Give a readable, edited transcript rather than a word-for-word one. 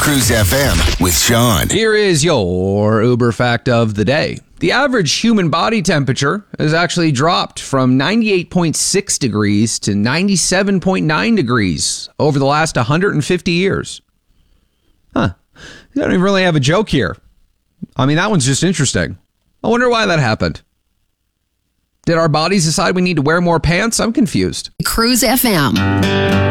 Cruise FM with Sean. Here is your Uber fact of the day. The average human body temperature has actually dropped from 98.6 degrees to 97.9 degrees over the last 150 years. Huh. You don't even really have a joke here. I mean, that one's just interesting. I wonder why that happened. Did our bodies decide we need to wear more pants? I'm confused. Cruise FM.